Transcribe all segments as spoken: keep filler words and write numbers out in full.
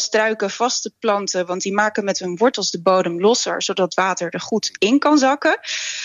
struiken, vaste planten, want die maken met hun wortels de bodem losser, zodat water er goed in kan zakken.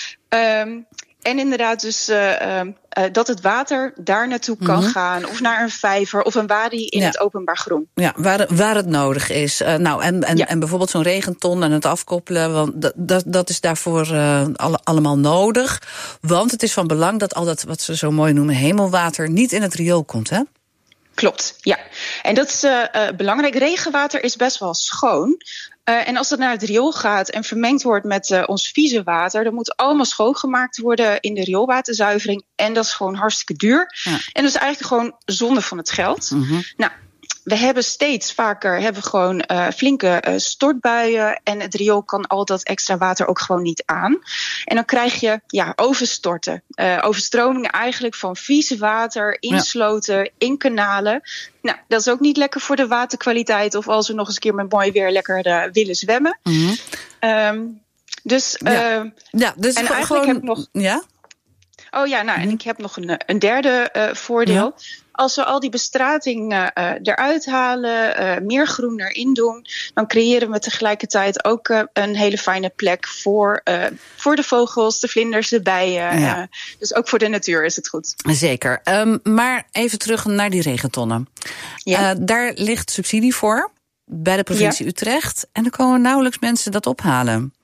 Um, En inderdaad dus uh, uh, dat het water daar naartoe kan mm-hmm. gaan. Of naar een vijver of een wadi in ja. het openbaar groen. Ja, waar, waar het nodig is. Uh, nou, en, en, ja. en bijvoorbeeld zo'n regenton en het afkoppelen. Want dat, dat, dat is daarvoor uh, alle, allemaal nodig. Want het is van belang dat al dat, wat ze zo mooi noemen, hemelwater, niet in het riool komt, hè? Klopt, ja. En dat is uh, uh, belangrijk. Regenwater is best wel schoon. Uh, en als dat naar het riool gaat en vermengd wordt met uh, ons vieze water, dan moet allemaal schoongemaakt worden in de rioolwaterzuivering. En dat is gewoon hartstikke duur. Ja. En dat is eigenlijk gewoon zonde van het geld. Mm-hmm. Nou, we hebben steeds vaker hebben we gewoon uh, flinke uh, stortbuien. En het riool kan al dat extra water ook gewoon niet aan. En dan krijg je ja, overstorten. Uh, overstromingen eigenlijk van vieze water in sloten, ja. in kanalen. Nou, dat is ook niet lekker voor de waterkwaliteit. Of als we nog eens een keer met mooi weer lekker uh, willen zwemmen. Mm-hmm. Um, dus, uh, ja. ja, dus en eigenlijk gewoon, heb ik nog. Ja? Oh ja, nou, en ik heb nog een, een derde uh, voordeel. Ja. Als we al die bestrating uh, eruit halen, uh, meer groen erin doen, dan creëren we tegelijkertijd ook uh, een hele fijne plek voor, uh, voor de vogels, de vlinders, de bijen. Ja. Uh, dus ook voor de natuur is het goed. Zeker. Um, maar even terug naar die regentonnen. Ja. Uh, daar ligt subsidie voor bij de provincie ja. Utrecht. En er komen nauwelijks mensen dat ophalen.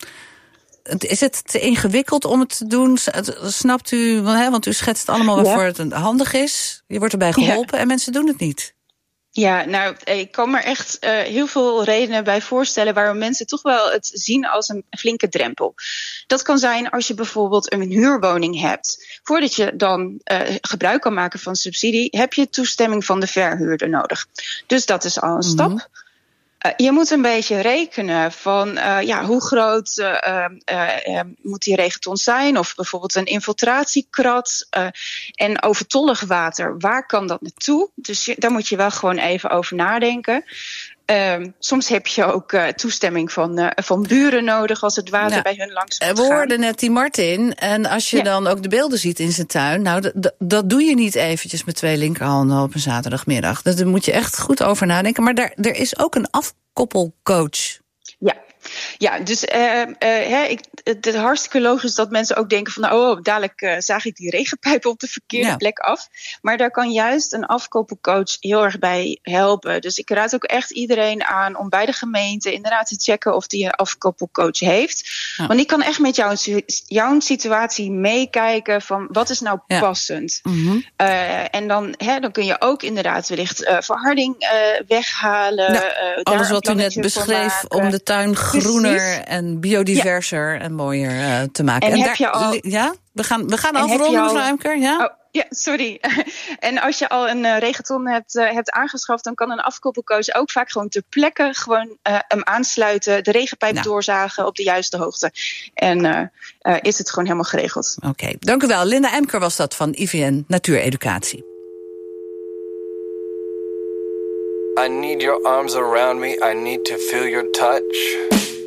Is het te ingewikkeld om het te doen? Snapt u, want u schetst allemaal waarvoor ja. het handig is. Je wordt erbij geholpen ja. en mensen doen het niet. Ja, nou, ik kan me echt uh, heel veel redenen bij voorstellen waarom mensen toch wel het zien als een flinke drempel. Dat kan zijn als je bijvoorbeeld een huurwoning hebt. Voordat je dan uh, gebruik kan maken van subsidie, heb je toestemming van de verhuurder nodig. Dus dat is al een stap. Mm-hmm. Uh, je moet een beetje rekenen van uh, ja, hoe groot uh, uh, uh, moet die regenton zijn. Of bijvoorbeeld een infiltratiekrat. Uh, en overtollig water, waar kan dat naartoe? Dus je, daar moet je wel gewoon even over nadenken. Uh, soms heb je ook uh, toestemming van, uh, van buren nodig als het water nou, bij hun langs moet we gaan. We hoorden net die Martin. En als je ja. dan ook de beelden ziet in zijn tuin, nou, d- d- dat doe je niet eventjes met twee linkerhanden op een zaterdagmiddag. Daar moet je echt goed over nadenken. Maar daar, er is ook een afkoppelcoach. Ja. Ja, dus uh, uh, hè, ik, het is hartstikke logisch dat mensen ook denken van oh, dadelijk uh, zaag ik die regenpijp op de verkeerde ja. plek af. Maar daar kan juist een afkoppelcoach heel erg bij helpen. Dus ik raad ook echt iedereen aan om bij de gemeente inderdaad te checken of die een afkoppelcoach heeft. Ja. Want die kan echt met jouw, jouw situatie meekijken van wat is nou ja. passend. Mm-hmm. Uh, en dan, hè, dan kun je ook inderdaad wellicht uh, verharding uh, weghalen. Ja, uh, alles wat u net beschreef om de tuin groener Precies. en biodiverser ja. en mooier uh, te maken. En, en heb daar, je al, ja, we gaan, we gaan afronden, mevrouw Emker. Ja? Oh, ja, sorry. En als je al een uh, regenton hebt, uh, hebt aangeschaft, dan kan een afkoppelcoach ook vaak gewoon ter plekke gewoon uh, hem aansluiten, de regenpijp nou. doorzagen op de juiste hoogte. En uh, uh, is het gewoon helemaal geregeld. Oké, okay. Dank u wel. Linda Emker was dat van I V N Natuureducatie. I need your arms around me, I need to feel your touch.